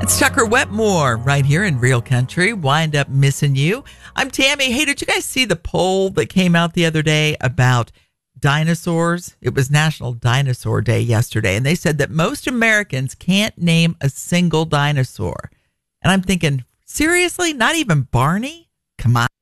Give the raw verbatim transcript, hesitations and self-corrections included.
It's Tucker Wetmore right here in Real Country. Wind up missing you. I'm Tammy. Hey, did you guys see the poll that came out the other day about dinosaurs? It was National Dinosaur Day yesterday, and they said that most Americans can't name a single dinosaur. And I'm thinking, seriously? Not even Barney? Come on.